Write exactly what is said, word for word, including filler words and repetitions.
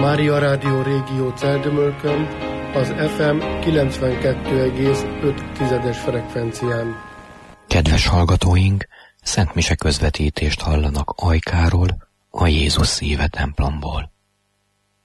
Mária Rádió Régió Celldömölkön, az ef em kilencvenkettő egész öt frekvencián. Kedves hallgatóink, Szent Mise közvetítést hallanak Ajkáról, a Jézus Szíve templomból.